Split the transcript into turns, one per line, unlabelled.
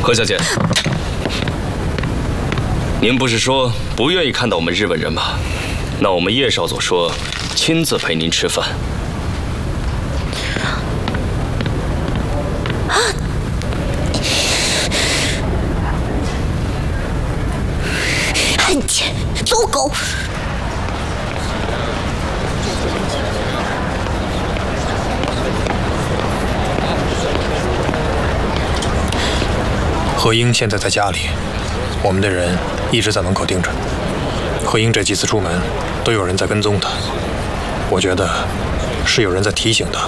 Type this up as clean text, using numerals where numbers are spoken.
何小姐，您不是说不愿意看到我们日本人吗？那我们叶少佐说亲自陪您吃饭。
汉奸，走狗！
何英现在在家里，我们的人一直在门口盯着。何英这几次出门，都有人在跟踪他。我觉得是有人在提醒他。